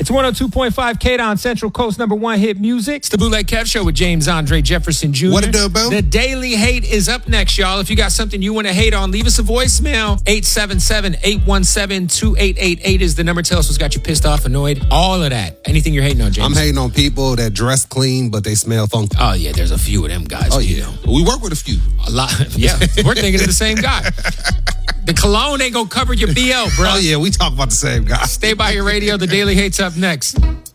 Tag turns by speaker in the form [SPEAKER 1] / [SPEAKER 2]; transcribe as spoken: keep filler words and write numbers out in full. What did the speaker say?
[SPEAKER 1] It's one oh two point five K-Don, Central Coast number one hit music.
[SPEAKER 2] It's the Bootleg Kev Show with James Andre Jefferson Junior
[SPEAKER 3] What it do, bro?
[SPEAKER 2] The Daily Hate is up next, y'all. If you got something you want to hate on, leave us a voicemail. eight seven seven, eight one seven, two eight eight eight is the number. Tell us what's got you pissed off, annoyed. All of that. Anything you're hating on, James?
[SPEAKER 3] I'm hating on people that dress clean, but they smell funky.
[SPEAKER 2] Oh, yeah, there's a few of them guys.
[SPEAKER 3] Oh,
[SPEAKER 2] you
[SPEAKER 3] yeah.
[SPEAKER 2] know.
[SPEAKER 3] We work with a few.
[SPEAKER 2] A lot. Yeah, we're thinking of the same guy. The cologne ain't gonna cover your B O, bro.
[SPEAKER 3] Oh, yeah, we talk about the same guy.
[SPEAKER 2] Stay by your radio. The Daily Hate's up next.